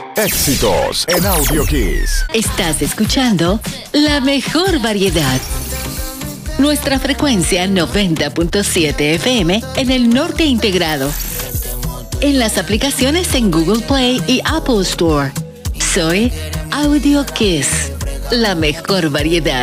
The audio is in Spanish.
Éxitos en Audio Kiss. Estás escuchando la mejor variedad. Nuestra frecuencia 90.7 FM en el norte integrado. En las aplicaciones en Google Play y Apple Store. Soy Audio Kiss, la mejor variedad.